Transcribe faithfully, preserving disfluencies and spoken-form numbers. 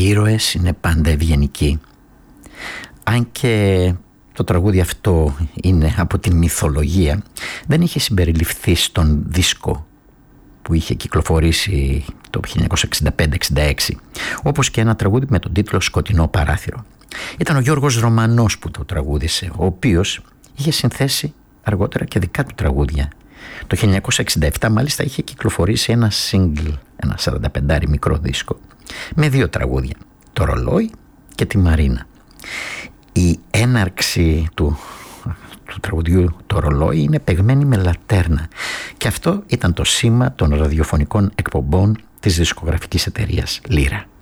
Οι ήρωες είναι πάντα ευγενικοί. Αν και το τραγούδι αυτό είναι από την μυθολογία, δεν είχε συμπεριληφθεί στον δίσκο που είχε κυκλοφορήσει το χίλια εννιακόσια εξήντα πέντε εξήντα έξι, όπως και ένα τραγούδι με τον τίτλο «Σκοτεινό παράθυρο». Ήταν ο Γιώργος Ρωμανός που το τραγούδισε, ο οποίος είχε συνθέσει αργότερα και δικά του τραγούδια. Το χίλια εννιακόσια εξήντα επτά μάλιστα είχε κυκλοφορήσει ένα single, ένα σαρανταπεντάρι μικρό δίσκο, με δύο τραγούδια, το Ρολόι και τη Μαρίνα. Η έναρξη του, του τραγουδιού το Ρολόι είναι παιγμένη με λατέρνα και αυτό ήταν το σήμα των ραδιοφωνικών εκπομπών της δισκογραφικής εταιρείας Λύρα.